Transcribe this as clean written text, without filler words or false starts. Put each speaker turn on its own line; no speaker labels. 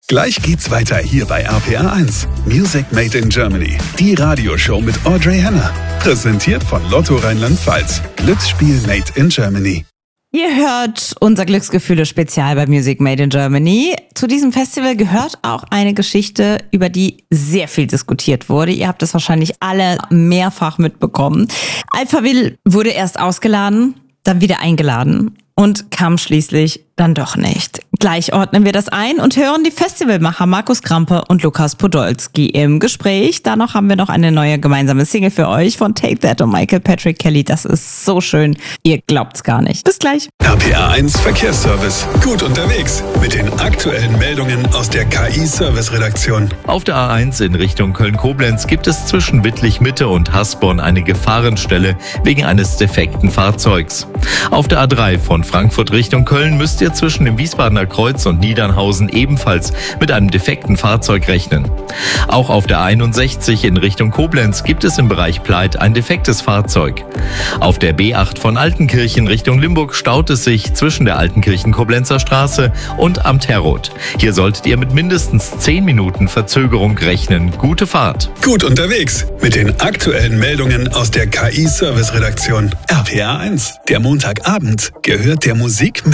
Gleich geht's weiter hier bei RPR 1. Music Made in Germany. Die Radioshow mit Audrey Henner. Präsentiert von Lotto Rheinland-Pfalz. Glücksspiel Made in Germany.
Ihr hört unser Glücksgefühle-Spezial bei Music Made in Germany. Zu diesem Festival gehört auch eine Geschichte, über die sehr viel diskutiert wurde. Ihr habt es wahrscheinlich alle mehrfach mitbekommen. Alphaville wurde erst ausgeladen, dann wieder eingeladen und kam schließlich dann doch nicht. Gleich ordnen wir das ein und hören die Festivalmacher Markus Krampe und Lukas Podolski im Gespräch. Danach haben wir noch eine neue gemeinsame Single für euch von Take That und Michael Patrick Kelly. Das ist so schön. Ihr glaubt's gar nicht. Bis gleich.
RPR 1 Verkehrsservice. Gut unterwegs mit den aktuellen Meldungen aus der KI-Service-Redaktion.
Auf der A1 in Richtung Köln-Koblenz gibt es zwischen Wittlich-Mitte und Hasborn eine Gefahrenstelle wegen eines defekten Fahrzeugs. Auf der A3 von Frankfurt Richtung Köln müsst ihr zwischen dem Wiesbadener Kreuz und Niedernhausen ebenfalls mit einem defekten Fahrzeug rechnen. Auch auf der 61 in Richtung Koblenz gibt es im Bereich Pleit ein defektes Fahrzeug. Auf der B8 von Altenkirchen Richtung Limburg staut es sich zwischen der Altenkirchen-Koblenzer Straße und am Terroth. Hier solltet ihr mit mindestens 10 Minuten Verzögerung rechnen. Gute Fahrt.
Gut unterwegs mit den aktuellen Meldungen aus der KI-Service-Redaktion. RPR 1. Der Montagabend gehört der Musik